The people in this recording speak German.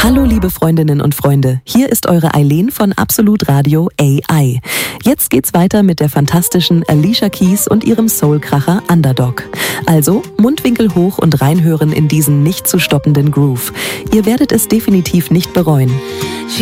Hallo liebe Freundinnen und Freunde, hier ist eure Eileen von Absolut Radio AI. Jetzt geht's weiter mit der fantastischen Alicia Keys und ihrem Soulkracher Underdog. Also Mundwinkel hoch und reinhören in diesen nicht zu stoppenden Groove. Ihr werdet es definitiv nicht bereuen.